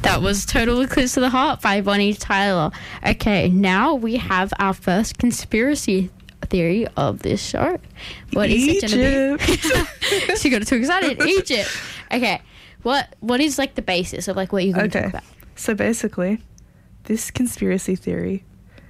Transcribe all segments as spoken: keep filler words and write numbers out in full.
That was Total Eclipse of the Heart by Bonnie Tyler. Okay, now we have our first conspiracy theory of this show. What is Egypt. it, Genevieve? She got too excited. Egypt. Okay, what what is like the basis of like what you're going to Okay. talk about? So basically, this conspiracy theory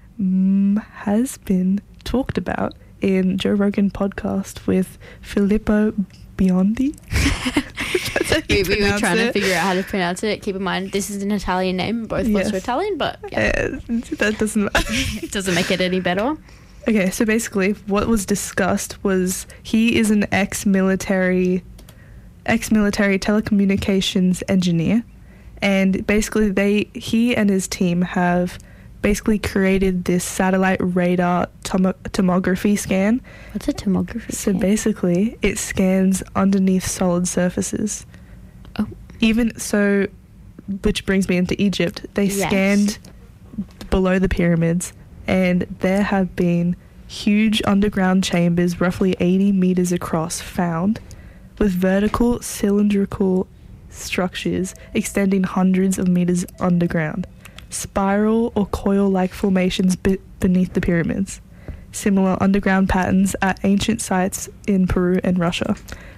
mm, has been talked about in Joe Rogan podcast with Filippo Biondi. That's how you We, we were pronounce trying to it. figure out how to pronounce it. Keep in mind, this is an Italian name. Both of us Yes. are Italian, but yeah, Uh, that doesn't matter. it doesn't make it any better. Okay, so basically, what was discussed was he is an ex-military, ex-military telecommunications engineer, and basically, they he and his team have basically created this satellite radar tomo- tomography scan. What's a tomography? So scan? basically, it scans underneath solid surfaces. Oh. Even so, which brings me into Egypt. They Yes. scanned below the pyramids, and there have been huge underground chambers, roughly eighty meters across, found with vertical cylindrical structures extending hundreds of meters underground, spiral or coil-like formations be- beneath the pyramids, similar underground patterns at ancient sites in Peru and Russia.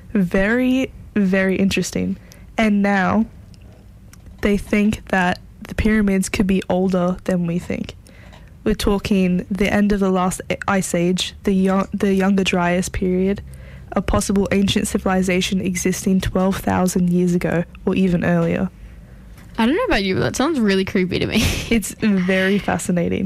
Very, very interesting. And now they think that the pyramids could be older than we think. We're talking the end of the last ice age, the young, the Younger Dryas period, a possible ancient civilization existing twelve thousand years ago or even earlier. I don't know about you, but that sounds really creepy to me. It's very fascinating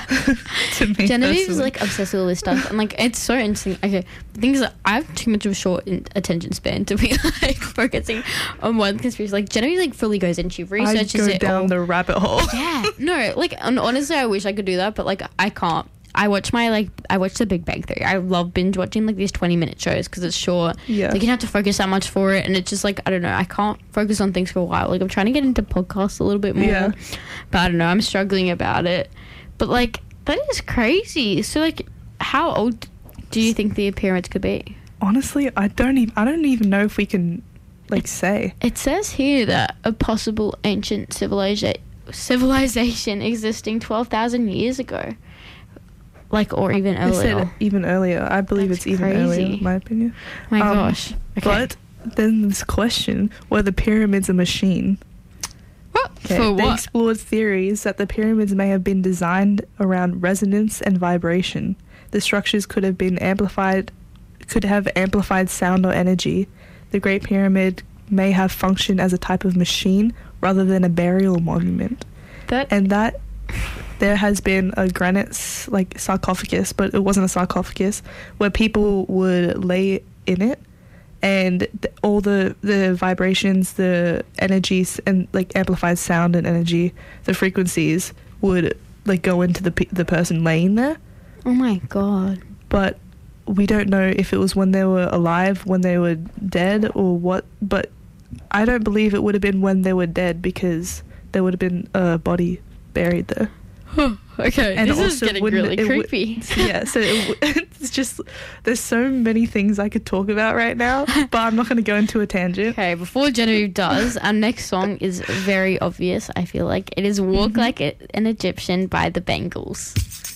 to me. Genevieve is personally. like obsessed with all this stuff, and like it's so interesting. Okay, the thing is, that I have too much of a short in- attention span to be like focusing on one conspiracy. Like Genevieve like fully goes and she I researches go it down all. the rabbit hole. Yeah, no, like and honestly, I wish I could do that, but like I can't. I watch my like I watch The Big Bang Theory. I love binge watching like these twenty minute shows because it's short. Yeah. Like you don't have to focus that much for it, and it's just like I don't know. I can't focus on things for a while. Like I'm trying to get into podcasts a little bit more, Yeah. but I don't know. I'm struggling about it. But like that is crazy. So like, how old do you think the pyramids could be? Honestly, I don't even I don't even know if we can like say. It says here that a possible ancient civilization civilization existing twelve thousand years ago. Like, or even I said earlier. even earlier. I believe That's it's even earlier, crazy. in my opinion. My Um, gosh. Okay. But then this question, were the pyramids a machine? What? Okay, For they what? explored theories that the pyramids may have been designed around resonance and vibration. The structures could have been amplified, could have amplified sound or energy. The Great Pyramid may have functioned as a type of machine rather than a burial monument. That And that there has been a granite s- like sarcophagus, but it wasn't a sarcophagus, where people would lay in it, and th- all the the vibrations, the energies, and like amplified sound and energy, the frequencies would like go into the pe- the person laying there. oh my god. But we don't know if it was when they were alive, when they were dead, or what. But I don't believe it would have been when they were dead, because there would have been a body buried there. Okay, And this is also getting wouldn't- really it would- creepy. Yeah, so it, w- it's just, there's so many things I could talk about right now, but I'm not going to go into a tangent. Okay, before Genevieve does, our next song is very obvious, I feel like. It is Walk Mhm. Like a- an Egyptian by the Bangles.